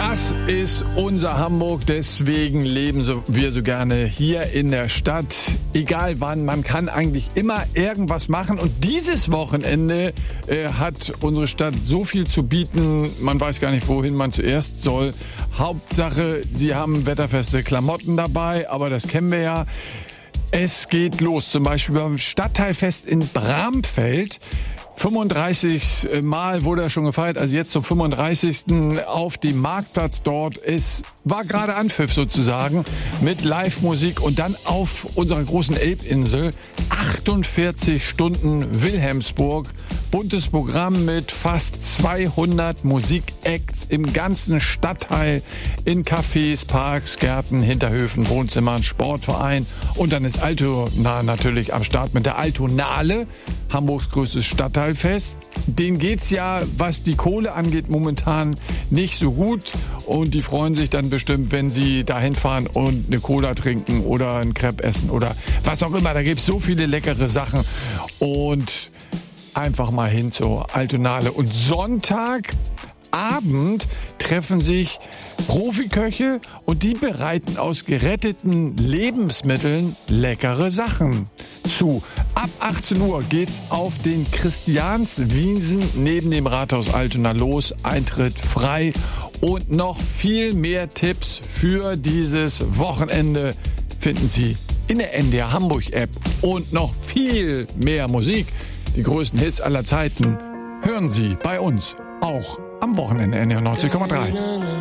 Das ist unser Hamburg, deswegen leben wir so gerne hier in der Stadt. Egal wann, man kann eigentlich immer irgendwas machen. Und dieses Wochenende hat unsere Stadt so viel zu bieten, man weiß gar nicht, wohin man zuerst soll. Hauptsache, sie haben wetterfeste Klamotten dabei, aber das kennen wir ja. Es geht los, zum Beispiel beim Stadtteilfest in Bramfeld. 35 Mal wurde er schon gefeiert, also jetzt zum 35. auf dem Marktplatz dort. Es war gerade Anpfiff sozusagen mit Live-Musik und dann auf unserer großen Elbinsel 48 Stunden Wilhelmsburg. Buntes Programm mit fast 200 Musikacts im ganzen Stadtteil, in Cafés, Parks, Gärten, Hinterhöfen, Wohnzimmern, Sportverein. Und dann ist Altona natürlich am Start mit der Altonale, Hamburgs größtes Stadtteilfest. Denen geht's ja, was die Kohle angeht, momentan nicht so gut. Und die freuen sich dann bestimmt, wenn sie dahin fahren und eine Cola trinken oder ein Crepe essen oder was auch immer. Da gibt's so viele leckere Sachen. Und einfach mal hin zur Altonale. Und Sonntagabend treffen sich Profiköche und die bereiten aus geretteten Lebensmitteln leckere Sachen zu. Ab 18 Uhr geht's auf den Christianswiesen neben dem Rathaus Altona los. Eintritt frei und noch viel mehr Tipps für dieses Wochenende finden Sie in der NDR Hamburg App und noch viel mehr Musik. Die größten Hits aller Zeiten hören Sie bei uns auch am Wochenende NDR 90,3.